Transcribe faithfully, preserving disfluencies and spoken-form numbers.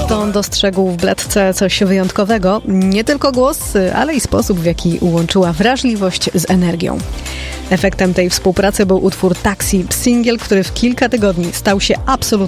Stone dostrzegł w Bledce coś wyjątkowego. Nie tylko głos, ale i sposób, w jaki łączyła wrażliwość z energią. Efektem tej współpracy był utwór Taxi, singiel, który w kilka tygodni stał się absolutnie